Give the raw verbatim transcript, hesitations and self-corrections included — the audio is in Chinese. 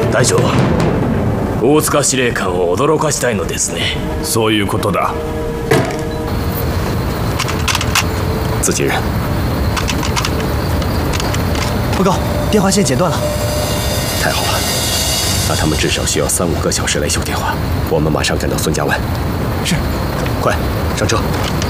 大将、大塚司令官を驚かしたいのですね。 そういうことだ。 自己人。 报告，电话线剪断了。 太好了，那他们至少需要三五个小时来修电话。我们马上赶到孙家湾。 是。 快上车。